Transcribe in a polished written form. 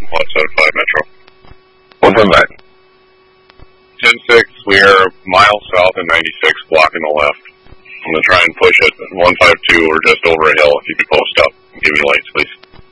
left side of 5 Metro. What's on that? 10-6, we are miles south of 96, blocking the left. I'm going to try and push it. 152, we're just over a hill. If you could post up and give me lights, please.